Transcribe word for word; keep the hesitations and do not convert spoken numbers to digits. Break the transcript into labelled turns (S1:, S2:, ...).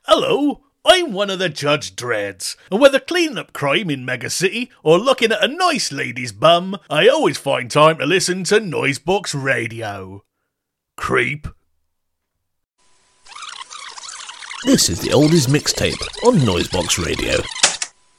S1: Hello, I'm one of the Judge Dreads, and whether cleaning up crime in Mega City or looking at a nice lady's bum, I always find time to listen to Noisebox Radio. Creep.
S2: This is the Oldies Mixtape on Noisebox Radio.